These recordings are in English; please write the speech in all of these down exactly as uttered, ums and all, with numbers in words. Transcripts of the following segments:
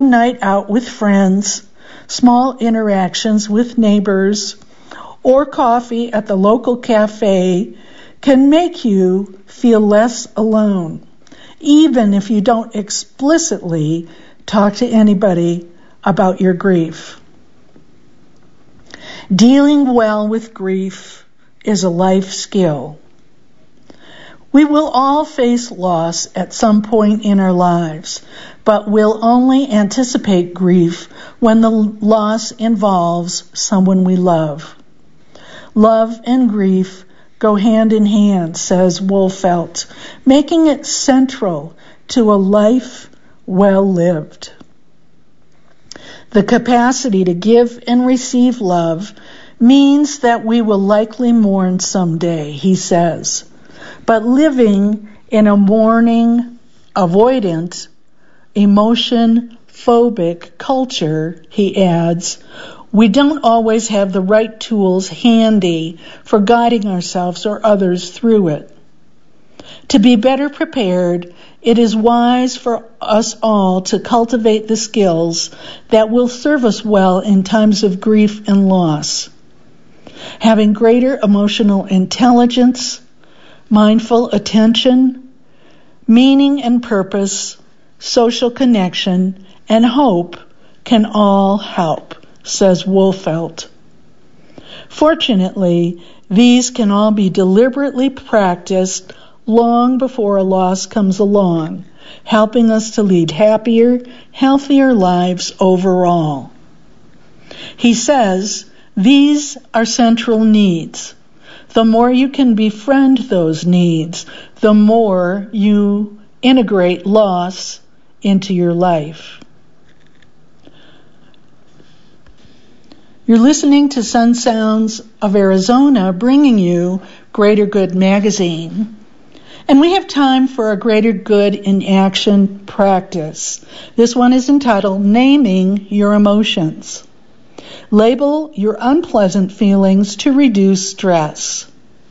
night out with friends, small interactions with neighbors, or coffee at the local cafe can make you feel less alone, even if you don't explicitly talk to anybody about your grief. Dealing well with grief is a life skill. We will all face loss at some point in our lives, but we'll only anticipate grief when the loss involves someone we love. Love and grief go hand in hand, says Wolfelt, making it central to a life well lived. The capacity to give and receive love means that we will likely mourn someday, he says. But living in a mourning, avoidant, emotion-phobic culture, he adds, we don't always have the right tools handy for guiding ourselves or others through it. To be better prepared, it is wise for us all to cultivate the skills that will serve us well in times of grief and loss. Having greater emotional intelligence, mindful attention, meaning and purpose, social connection, and hope can all help, says Wolfelt. Fortunately, these can all be deliberately practiced long before a loss comes along, helping us to lead happier, healthier lives overall. He says these are central needs. The more you can befriend those needs, the more you integrate loss into your life. You're listening to Sun Sounds of Arizona, bringing you Greater Good Magazine. And we have time for a Greater Good in Action practice. This one is entitled Naming Your Emotions. Label your unpleasant feelings to reduce stress.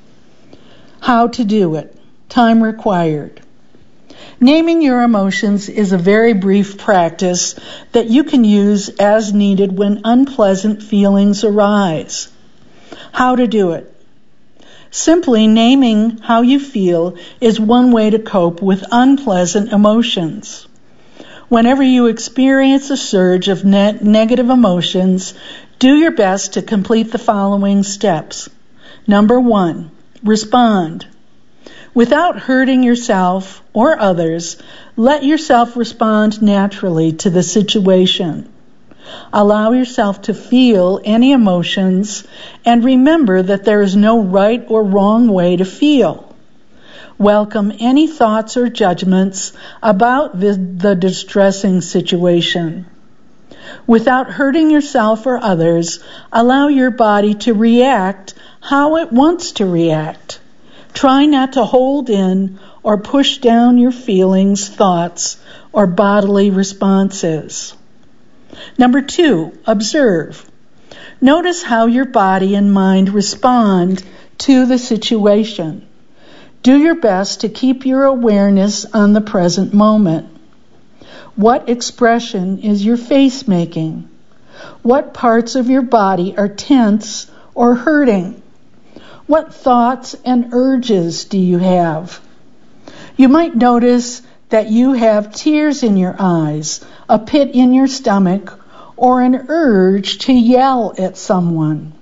How to do it. Time required. Naming your emotions is a very brief practice that you can use as needed when unpleasant feelings arise. How to do it. Simply naming how you feel is one way to cope with unpleasant emotions. Whenever you experience a surge of ne- negative emotions, do your best to complete the following steps. Number one, respond. Without hurting yourself or others, let yourself respond naturally to the situation. Allow yourself to feel any emotions and remember that there is no right or wrong way to feel. Welcome any thoughts or judgments about the, the distressing situation. Without hurting yourself or others, allow your body to react how it wants to react. Try not to hold in or push down your feelings, thoughts, or bodily responses. Number two, observe. Notice how your body and mind respond to the situation. Do your best to keep your awareness on the present moment. What expression is your face making? What parts of your body are tense or hurting? What thoughts and urges do you have? You might notice that you have tears in your eyes, a pit in your stomach, or an urge to yell at someone.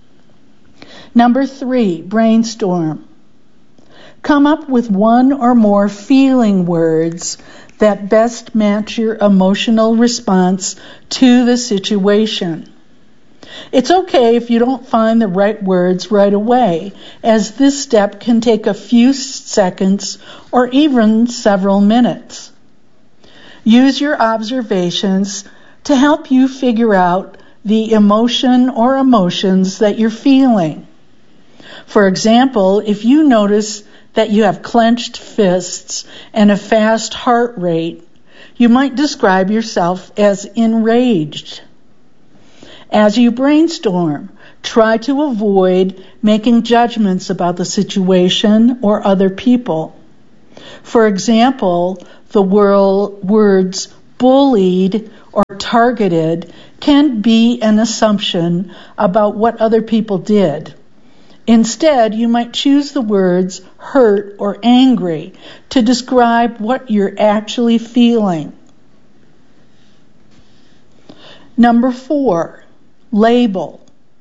Number three, brainstorm. Come up with one or more feeling words that best match your emotional response to the situation. It's okay if you don't find the right words right away, as this step can take a few seconds or even several minutes. Use your observations to help you figure out the emotion or emotions that you're feeling. For example, if you notice that you have clenched fists and a fast heart rate, you might describe yourself as enraged. As you brainstorm, try to avoid making judgments about the situation or other people. For example, the words bullied or targeted can be an assumption about what other people did. Instead, you might choose the words hurt or angry to describe what you're actually feeling. Number four, label.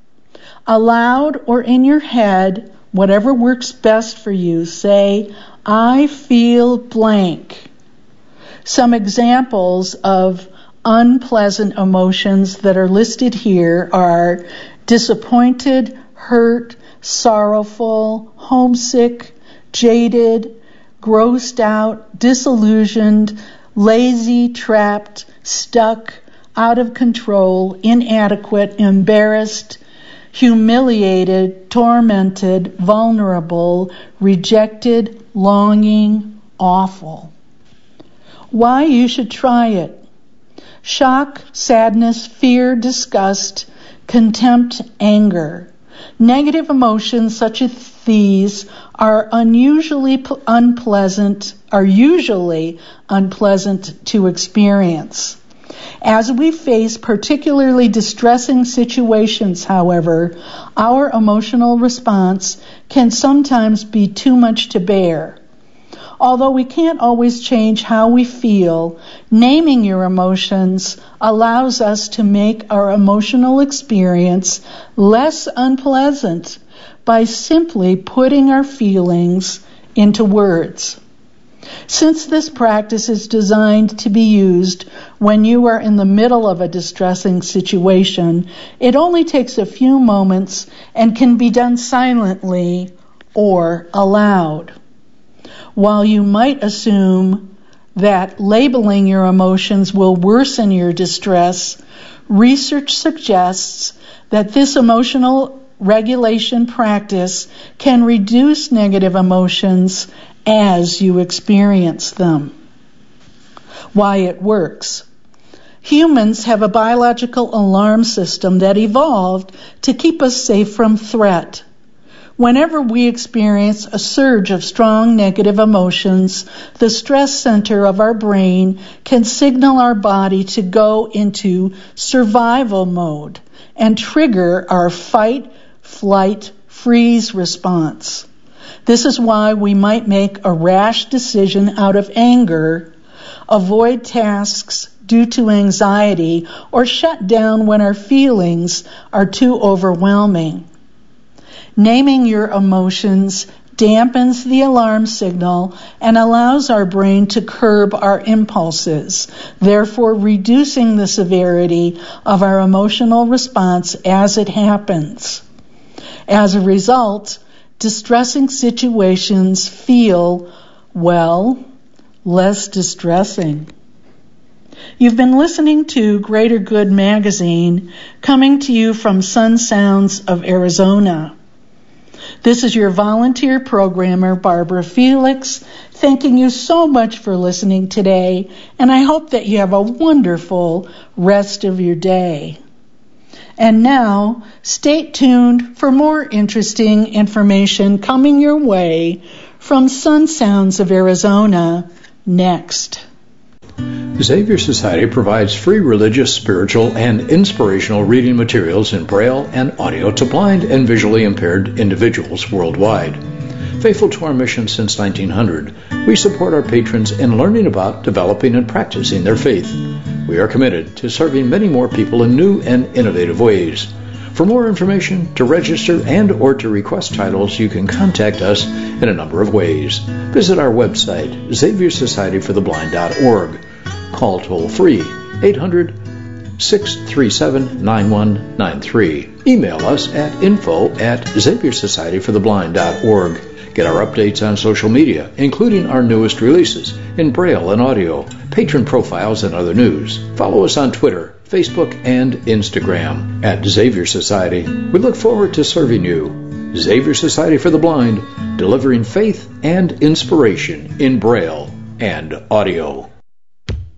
Aloud or in your head, whatever works best for you, say, I feel blank. Some examples of unpleasant emotions that are listed here are disappointed, hurt, sorrowful, homesick, jaded, grossed out, disillusioned, lazy, trapped, stuck, out of control, inadequate, embarrassed, humiliated, tormented, vulnerable, rejected, longing, awful. Why you should try it. Shock, sadness, fear, disgust, contempt, anger. Negative emotions such as these are unusually p- unpleasant, are usually unpleasant to experience. As we face particularly distressing situations, however, our emotional response can sometimes be too much to bear. Although we can't always change how we feel, naming your emotions allows us to make our emotional experience less unpleasant by simply putting our feelings into words. Since this practice is designed to be used when you are in the middle of a distressing situation, it only takes a few moments and can be done silently or aloud. While you might assume that labeling your emotions will worsen your distress, research suggests that this emotional regulation practice can reduce negative emotions as you experience them. Why it works. Humans have a biological alarm system that evolved to keep us safe from threat. Whenever we experience a surge of strong negative emotions, the stress center of our brain can signal our body to go into survival mode and trigger our fight, flight, freeze response. This is why we might make a rash decision out of anger, avoid tasks due to anxiety, or shut down when our feelings are too overwhelming. Naming your emotions dampens the alarm signal and allows our brain to curb our impulses, therefore reducing the severity of our emotional response as it happens. As a result, distressing situations feel, well, less distressing. You've been listening to Greater Good Magazine, coming to you from Sun Sounds of Arizona. This is your volunteer programmer, Barbara Felix, thanking you so much for listening today, and I hope that you have a wonderful rest of your day. And now, stay tuned for more interesting information coming your way from Sun Sounds of Arizona next. Xavier Society provides free religious, spiritual, and inspirational reading materials in Braille and audio to blind and visually impaired individuals worldwide. Faithful to our mission since nineteen hundred, we support our patrons in learning about, developing, and practicing their faith. We are committed to serving many more people in new and innovative ways. For more information, to register, and or to request titles, you can contact us in a number of ways. Visit our website, xavier society for the blind dot org. Call toll-free eight hundred, six three seven, nine one nine three. Email us at info at xavier society for the blind dot org. Get our updates on social media, including our newest releases in Braille and audio, patron profiles, and other news. Follow us on Twitter, Facebook, and Instagram at Xavier Society. We look forward to serving you. Xavier Society for the Blind, delivering faith and inspiration in Braille and audio.